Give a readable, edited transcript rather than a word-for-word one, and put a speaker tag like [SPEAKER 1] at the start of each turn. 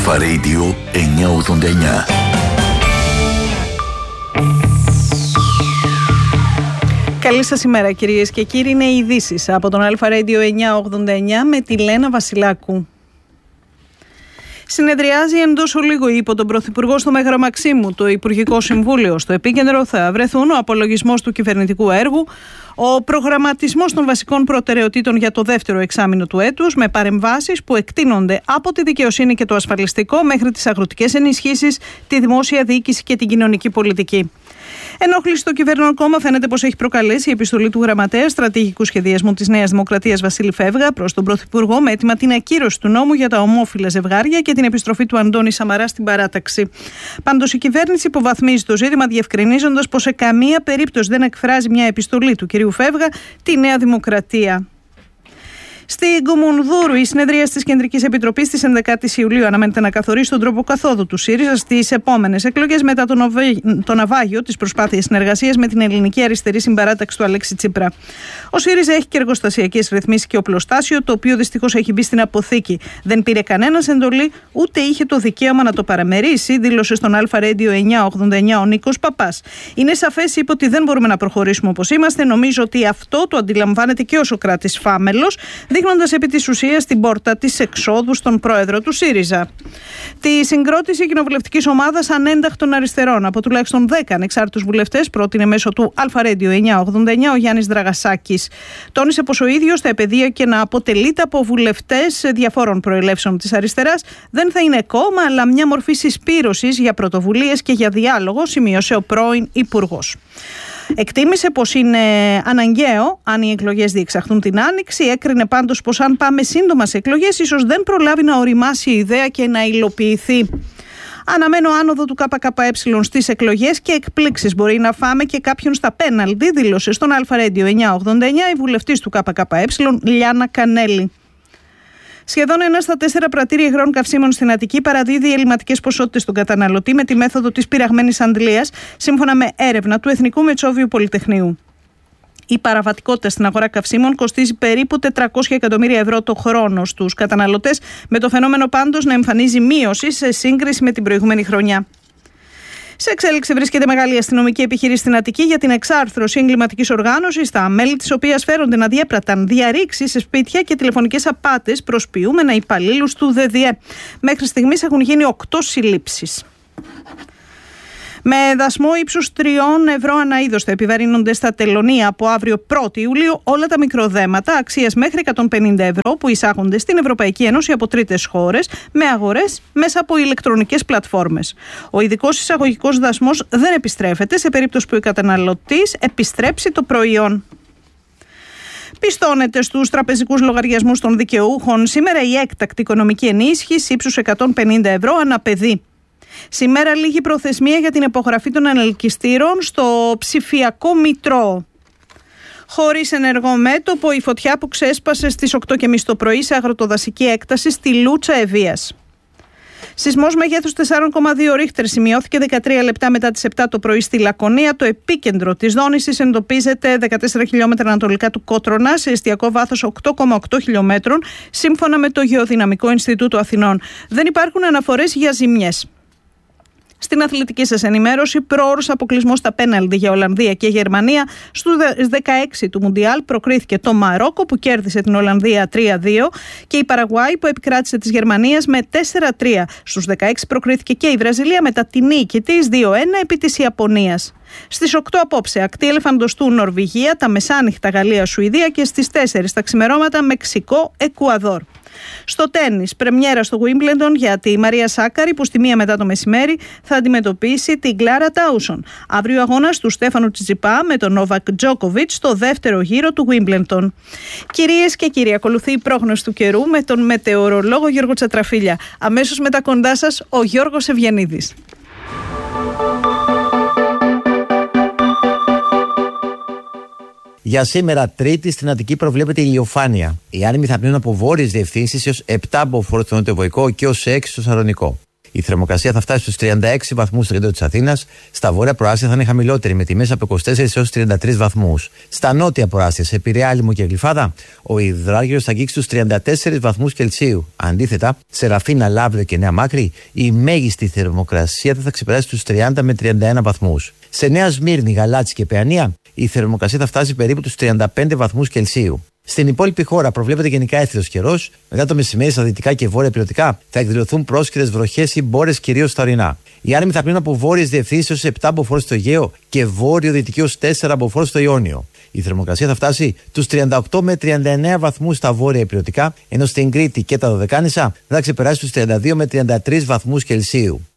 [SPEAKER 1] Αλφα Radio 989.
[SPEAKER 2] Καλή σας ημέρα κυρίες και κύριοι, είναι οι ειδήσεις από τον Αλφα Radio 989 με τη Λένα Βασιλάκου. Συνεδριάζει εντός ολίγου υπό τον Πρωθυπουργό στο Μέγαρο Μαξίμου το Υπουργικό Συμβούλιο. Στο επίκεντρο θα βρεθούν ο απολογισμός του κυβερνητικού έργου, ο προγραμματισμός των βασικών προτεραιοτήτων για το δεύτερο εξάμηνο του έτους, με παρεμβάσεις που εκτείνονται από τη δικαιοσύνη και το ασφαλιστικό μέχρι τις αγροτικές ενισχύσεις, τη δημόσια διοίκηση και την κοινωνική πολιτική. Ενόχληση στο κυβερνών κόμμα φαίνεται πως έχει προκαλέσει η επιστολή του Γραμματέα Στρατηγικού Σχεδιασμού της Νέας Δημοκρατίας Βασίλη Φεύγα προς τον Πρωθυπουργό με αίτημα την ακύρωση του νόμου για τα ομόφυλα ζευγάρια και την επιστροφή του Αντώνη Σαμαρά στην παράταξη. Πάντως η κυβέρνηση υποβαθμίζει το ζήτημα, διευκρινίζοντας πως σε καμία περίπτωση δεν εκφράζει μια επιστολή του κυρίου Φεύγα τη Νέα Δημοκρατία. Στην Κουμουνδούρου, η συνεδρία της Κεντρικής Επιτροπής της 11ης Ιουλίου αναμένεται να καθορίσει τον τρόπο καθόδου του ΣΥΡΙΖΑ στις επόμενες εκλογές μετά το ναυάγιο της προσπάθειας συνεργασίας με την ελληνική αριστερή συμπαράταξη του Αλέξη Τσίπρα. Ο ΣΥΡΙΖΑ έχει και εργοστασιακές ρυθμίσεις και οπλοστάσιο, το οποίο δυστυχώς έχει μπει στην αποθήκη. Δεν πήρε κανένας εντολή, ούτε είχε το δικαίωμα να το παραμερίσει, δήλωσε στον Αλφα Radio 989 ο Νίκος Παπάς. Είναι σαφές, είπε, ότι δεν μπορούμε να προχωρήσουμε όπως είμαστε. Νομίζω ότι αυτό το αντιλαμβάνεται και ο Σωκράτης Φάμελος, δείχνοντας επί της ουσίας την πόρτα της εξόδου στον πρόεδρο του ΣΥΡΙΖΑ. Τη συγκρότηση κοινοβουλευτικής ομάδας ανένταχτων αριστερών από τουλάχιστον 10 ανεξάρτητους βουλευτές πρότεινε μέσω του Αλφα Radio 989 ο Γιάννης Δραγασάκης. Τόνισε πως ο ίδιος τα επαιδεία και να αποτελείται από βουλευτές διαφόρων προελεύσεων της αριστεράς δεν θα είναι κόμμα, αλλά μια μορφή συσπήρωσης για πρωτοβουλίες και για διάλογο, σημείωσε ο πρώην Υπουργός. Εκτίμησε πως είναι αναγκαίο αν οι εκλογές διεξαχθούν την Άνοιξη. Έκρινε πάντως πως αν πάμε σύντομα σε εκλογές, ίσως δεν προλάβει να οριμάσει η ιδέα και να υλοποιηθεί. Αναμένω άνοδο του ΚΚΕ στις εκλογές και εκπλήξεις. Μπορεί να φάμε και κάποιον στα πέναλτι, δήλωσε στον Αλφα Radio 989 η βουλευτής του ΚΚΕ, Λιάννα Κανέλη. Σχεδόν 1 στα 4 πρατήρια υγρών καυσίμων στην Αττική παραδίδει ελληματικές ποσότητες στον καταναλωτή με τη μέθοδο της πυραγμένης αντλίας, σύμφωνα με έρευνα του Εθνικού Μετσόβιου Πολυτεχνείου. Η παραβατικότητα στην αγορά καυσίμων κοστίζει περίπου 400 εκατομμύρια ευρώ το χρόνο στους καταναλωτές, με το φαινόμενο πάντως να εμφανίζει μείωση σε σύγκριση με την προηγούμενη χρονιά. Σε εξέλιξη βρίσκεται μεγάλη αστυνομική επιχείρηση στην Αττική για την εξάρθρωση εγκληματικής οργάνωσης, τα μέλη της οποίας φέρονται να διέπραταν διαρρήξεις σε σπίτια και τηλεφωνικές απάτες προς ποιούμενα υπαλλήλους του ΔΔΕ. Μέχρι στιγμής έχουν γίνει 8 συλλήψεις. Με δασμό ύψους 3 ευρώ ανά είδος θα επιβαρύνονται στα τελωνεία από αύριο 1η Ιουλίου όλα τα μικροδέματα αξίας μέχρι 150 ευρώ που εισάγονται στην Ευρωπαϊκή Ένωση από τρίτες χώρες με αγορές μέσα από ηλεκτρονικές πλατφόρμες. Ο ειδικός εισαγωγικός δασμός δεν επιστρέφεται σε περίπτωση που ο καταναλωτής επιστρέψει το προϊόν. Πιστώνεται στους τραπεζικούς λογαριασμούς των δικαιούχων σήμερα η έκτακτη οικονομική ενίσχυση ύψους 150 ευρώ ανά παιδί. Σήμερα λήγει προθεσμία για την υπογραφή των ανελκυστήρων στο ψηφιακό Μητρό. Χωρίς ενεργό μέτωπο, η φωτιά που ξέσπασε στις 8.30 το πρωί σε αγροτοδασική έκταση στη Λούτσα Ευβοίας. Σεισμός μεγέθους 4,2 ρίχτερ σημειώθηκε 13 λεπτά μετά τις 7 το πρωί στη Λακωνία. Το επίκεντρο της δόνησης εντοπίζεται 14 χιλιόμετρα ανατολικά του Κότρονα σε εστιακό βάθος 8,8 χιλιόμετρων, σύμφωνα με το Γεωδυναμικό Ινστιτούτο Αθηνών. Δεν υπάρχουν αναφορές για ζημιές. Στην αθλητική σας ενημέρωση, πρόωρος αποκλεισμός στα πέναλτι για Ολλανδία και Γερμανία. Στους 16 του Μουντιάλ προκρίθηκε το Μαρόκο που κέρδισε την Ολλανδία 3-2 και η Παραγουάη που επικράτησε της Γερμανίας με 4-3. Στους 16 προκρίθηκε και η Βραζιλία μετά τη νίκη της 2-1 επί της Ιαπωνίας. Στις 8 απόψε ακτή Ελεφαντοστού Νορβηγία, τα μεσάνυχτα Γαλλία-Σουηδία και στις 4 τα ξημερώματα Μεξικό-Εκουαδόρ. Στο τένις, πρεμιέρα στο Wimbledon για τη Μαρία Σάκαρη που στη 1 μετά το μεσημέρι θα αντιμετωπίσει την Κλάρα Τάουσον. Αύριο αγώνας του Στέφανου Τσιτσιπά με τον Νόβακ Τζόκοβιτς στο δεύτερο γύρο του Wimbledon. Κυρίες και κύριοι, ακολουθεί η πρόγνωση του καιρού με τον μετεωρολόγο Γιώργο Τσατραφίλια. Αμέσως μετά κοντά σας ο Γιώργος Ευγενίδης.
[SPEAKER 3] Για σήμερα, Τρίτη, στην Αττική προβλέπεται ηλιοφάνεια. Οι άνεμοι θα πνέουν από βόρειες διευθύνσεις έως 7 από Φόρο στο νοτιοβοϊκό και έως 6 στο Σαρονικό. Η θερμοκρασία θα φτάσει στους 36 βαθμούς στο κέντρο της Αθήνας. Στα βόρεια προάστια θα είναι χαμηλότερη, με τιμές από 24 έως 33 βαθμούς. Στα νότια προάστια, σε Πειραιά, Άλυμο και Γλυφάδα, ο υδράργυρος θα αγγίξει στους 34 βαθμούς Κελσίου. Αντίθετα, σε Ραφίνα, Λαύριο και Νέα Μάκρη, η μέγιστη θερμοκρασία θα ξεπεράσει τους 30 με 31 βαθμούς. Σε Νέα Σμύρνη, Γαλάτσι και Παιανία, η θερμοκρασία θα φτάσει περίπου τους 35 βαθμούς Κελσίου. Στην υπόλοιπη χώρα προβλέπεται γενικά έθριος καιρός. Μετά το μεσημέρι στα δυτικά και βόρεια υπηρετικά θα εκδηλωθούν πρόσκαιρες βροχές ή μπόρες κυρίως στα ορεινά. Οι άνεμοι θα πλύνουν από βόρειες διευθύνσεις έως 7 μποφόρ στο Αιγαίο και βόρειο-δυτική ως 4 μποφόρ στο Ιόνιο. Η θερμοκρασία θα φτάσει τους 38 με 39 βαθμούς στα βόρεια υπηρετικά, ενώ στην Κρήτη και τα Δωδεκάνησα θα ξεπεράσει τους 32 με 33 βαθμούς Κελσίου.